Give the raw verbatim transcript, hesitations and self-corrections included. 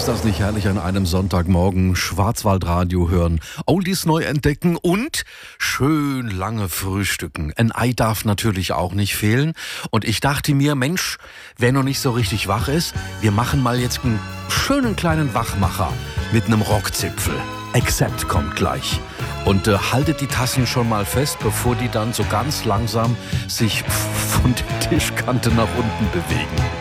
Ist das nicht herrlich an einem Sonntagmorgen? Schwarzwaldradio hören, Oldies neu entdecken und schön lange frühstücken. Ein Ei darf natürlich auch nicht fehlen. Und ich dachte mir, Mensch, wer noch nicht so richtig wach ist, wir machen mal jetzt einen schönen kleinen Wachmacher mit einem Rockzipfel. Accept kommt gleich. Und äh, haltet die Tassen schon mal fest, bevor die dann so ganz langsam sich von der Tischkante nach unten bewegen.